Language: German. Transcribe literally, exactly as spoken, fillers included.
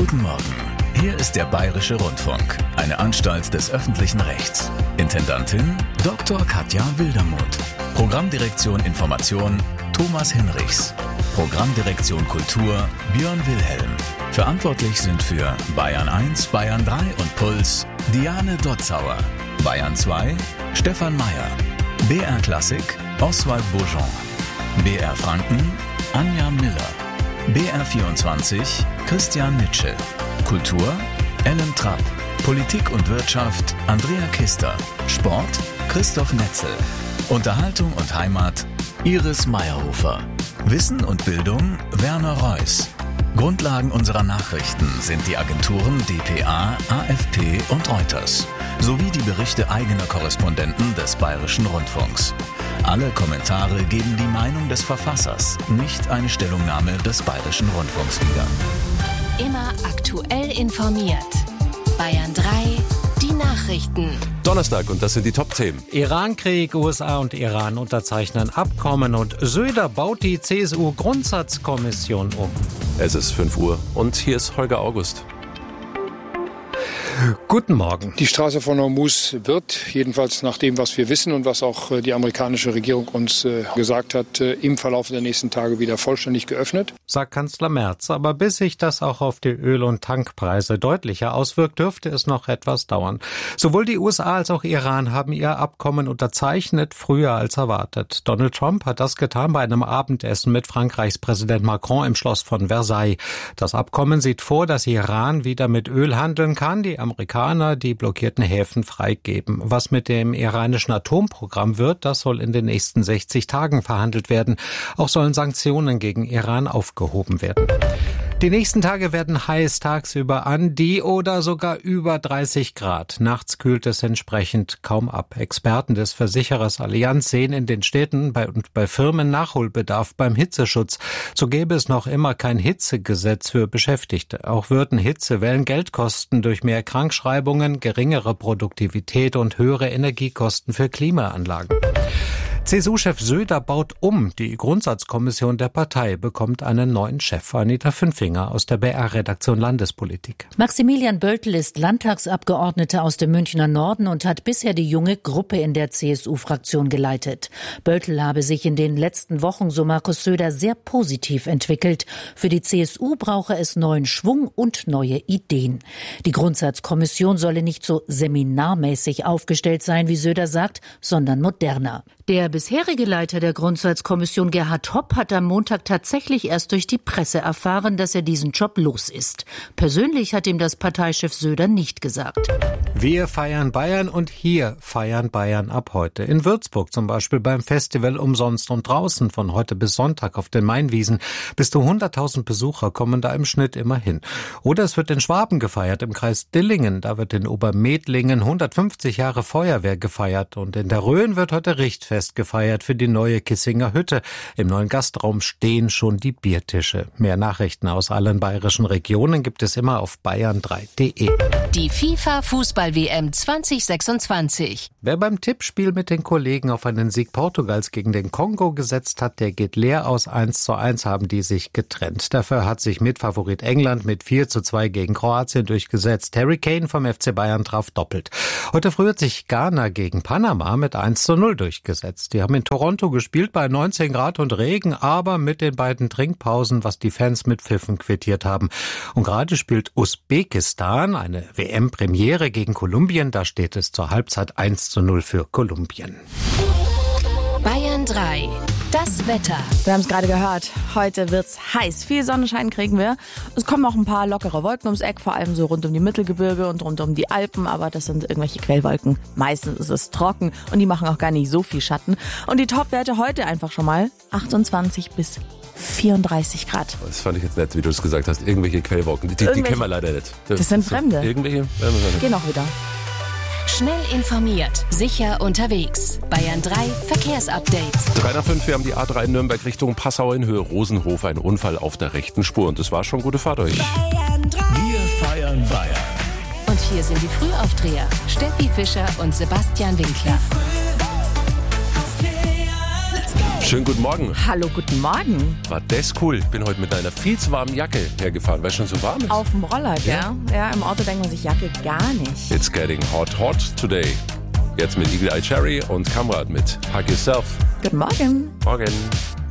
Guten Morgen. Hier ist der Bayerische Rundfunk, eine Anstalt des öffentlichen Rechts. Intendantin Doktor Katja Wildermuth. Programmdirektion Information Thomas Hinrichs. Programmdirektion Kultur Björn Wilhelm. Verantwortlich sind für Bayern eins, Bayern drei und Puls Diane Dotzauer. Bayern zwei Stefan Meyer. B R Klassik Oswald Bourgeon. B R Franken Anja Miller. B R vierundzwanzig Christian Nitsche. Kultur Ellen Trapp. Politik und Wirtschaft Andrea Kister. Sport Christoph Netzel. Unterhaltung und Heimat Iris Meyerhofer. Wissen und Bildung Werner Reuss. Grundlagen unserer Nachrichten sind die Agenturen D P A, A F P und Reuters sowie die Berichte eigener Korrespondenten des Bayerischen Rundfunks. Alle Kommentare geben die Meinung des Verfassers, nicht eine Stellungnahme des Bayerischen Rundfunks wieder. Immer aktuell informiert. Bayern drei, die Nachrichten. Donnerstag und das sind die Top-Themen. Irankrieg, U S A und Iran unterzeichnen Abkommen und Söder baut die C S U-Grundsatzkommission um. Es ist fünf Uhr und hier ist Holger August. Guten Morgen. Die Straße von Hormuz wird, jedenfalls nach dem, was wir wissen und was auch die amerikanische Regierung uns gesagt hat, im Verlauf der nächsten Tage wieder vollständig geöffnet. Sagt Kanzler Merz. Aber bis sich das auch auf die Öl- und Tankpreise deutlicher auswirkt, dürfte es noch etwas dauern. Sowohl die U S A als auch Iran haben ihr Abkommen unterzeichnet, früher als erwartet. Donald Trump hat das getan bei einem Abendessen mit Frankreichs Präsident Macron im Schloss von Versailles. Das Abkommen sieht vor, dass Iran wieder mit Öl handeln kann, die Amerikaner die blockierten Häfen freigeben. Was mit dem iranischen Atomprogramm wird, das soll in den nächsten sechzig Tagen verhandelt werden. Auch sollen Sanktionen gegen Iran aufgehoben werden. Die nächsten Tage werden heiß, tagsüber an die oder sogar über dreißig Grad. Nachts kühlt es entsprechend kaum ab. Experten des Versicherers Allianz sehen in den Städten bei, und bei Firmen Nachholbedarf beim Hitzeschutz. So gäbe es noch immer kein Hitzegesetz für Beschäftigte. Auch würden Hitzewellen Geld kosten durch mehr Krankschreibungen, geringere Produktivität und höhere Energiekosten für Klimaanlagen. C S U-Chef Söder baut um. Die Grundsatzkommission der Partei bekommt einen neuen Chef. Anita Fünfinger aus der B R-Redaktion Landespolitik. Maximilian Böltl ist Landtagsabgeordneter aus dem Münchner Norden und hat bisher die junge Gruppe in der C S U-Fraktion geleitet. Böltl habe sich in den letzten Wochen, so Markus Söder, sehr positiv entwickelt. Für die C S U brauche es neuen Schwung und neue Ideen. Die Grundsatzkommission solle nicht so seminarmäßig aufgestellt sein, wie Söder sagt, sondern moderner. Der bisherige Leiter der Grundsatzkommission, Gerhard Hopp, hat am Montag tatsächlich erst durch die Presse erfahren, dass er diesen Job los ist. Persönlich hat ihm das Parteichef Söder nicht gesagt. Wir feiern Bayern und hier feiern Bayern ab heute. In Würzburg zum Beispiel beim Festival Umsonst und Draußen von heute bis Sonntag auf den Mainwiesen. Bis zu hunderttausend Besucher kommen da im Schnitt immer hin. Oder es wird in Schwaben gefeiert, im Kreis Dillingen. Da wird in Obermedlingen hundertfünfzig Jahre Feuerwehr gefeiert. Und in der Rhön wird heute Richtfest gefeiert für die neue Kissinger Hütte. Im neuen Gastraum stehen schon die Biertische. Mehr Nachrichten aus allen bayerischen Regionen gibt es immer auf bayern drei punkt de. Die FIFA-Fußball-W M zwanzig sechsundzwanzig. Wer beim Tippspiel mit den Kollegen auf einen Sieg Portugals gegen den Kongo gesetzt hat, der geht leer aus. eins zu eins haben die sich getrennt. Dafür hat sich Mitfavorit England mit vier zu zwei gegen Kroatien durchgesetzt. Harry Kane vom F C Bayern traf doppelt. Heute früh hat sich Ghana gegen Panama mit eins zu null durchgesetzt. Die haben in Toronto gespielt bei neunzehn Grad und Regen, aber mit den beiden Trinkpausen, was die Fans mit Pfiffen quittiert haben. Und gerade spielt Usbekistan eine W M-Premiere gegen Kolumbien. Da steht es zur Halbzeit eins zu null für Kolumbien. Bayern drei. Das Wetter. Wir haben es gerade gehört. Heute wird's heiß. Viel Sonnenschein kriegen wir. Es kommen auch ein paar lockere Wolken ums Eck, vor allem so rund um die Mittelgebirge und rund um die Alpen. Aber das sind irgendwelche Quellwolken. Meistens ist es trocken und die machen auch gar nicht so viel Schatten. Und die Topwerte heute einfach schon mal achtundzwanzig bis vierunddreißig Grad. Das fand ich jetzt nett, wie du es gesagt hast. Irgendwelche Quellwolken. Die, die kennen wir leider nicht. Das, das sind Fremde. Irgendwelche? Gehen auch wieder. Schnell informiert, sicher unterwegs. Bayern drei Verkehrsupdate. drei nach fünf, wir haben die A drei Nürnberg Richtung Passau in Höhe Rosenhof. Ein Unfall auf der rechten Spur. Und das war schon gute Fahrt euch. Wir feiern Bayern. Und hier sind die Frühaufdreher. Steffi Fischer und Sebastian Winkler. Schönen guten Morgen. Hallo, guten Morgen. War das cool? Ich bin heute mit einer viel zu warmen Jacke hergefahren, weil es schon so warm ist. Auf dem Roller, gell? Ja. Ja, im Auto denkt man sich Jacke gar nicht. It's getting hot, hot today. Jetzt mit Eagle Eye Cherry und Kamrat mit Hug Yourself. Guten Morgen. Morgen.